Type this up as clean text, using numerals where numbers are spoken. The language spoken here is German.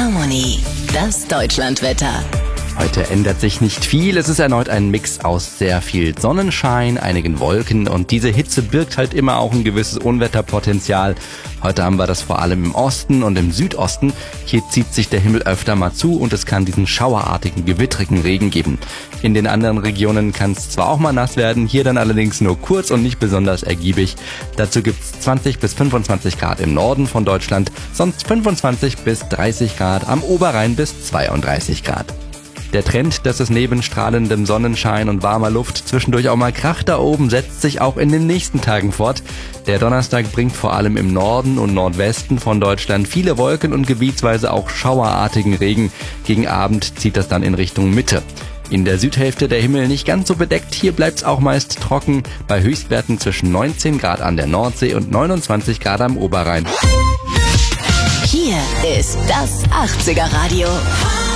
Harmony, das Deutschlandwetter. Heute ändert sich nicht viel. Es ist erneut ein Mix aus sehr viel Sonnenschein, einigen Wolken und diese Hitze birgt halt immer auch ein gewisses Unwetterpotenzial. Heute haben wir das vor allem im Osten und im Südosten. Hier zieht sich der Himmel öfter mal zu und es kann diesen schauerartigen, gewittrigen Regen geben. In den anderen Regionen kann es zwar auch mal nass werden, hier dann allerdings nur kurz und nicht besonders ergiebig. Dazu gibt's 20 bis 25 Grad im Norden von Deutschland, sonst 25 bis 30 Grad, am Oberrhein bis 32 Grad. Der Trend, dass es neben strahlendem Sonnenschein und warmer Luft zwischendurch auch mal kracht da oben, setzt sich auch in den nächsten Tagen fort. Der Donnerstag bringt vor allem im Norden und Nordwesten von Deutschland viele Wolken und gebietsweise auch schauerartigen Regen. Gegen Abend zieht das dann in Richtung Mitte. In der Südhälfte der Himmel nicht ganz so bedeckt, hier bleibt's auch meist trocken, bei Höchstwerten zwischen 19 Grad an der Nordsee und 29 Grad am Oberrhein. Hier ist das 80er Radio.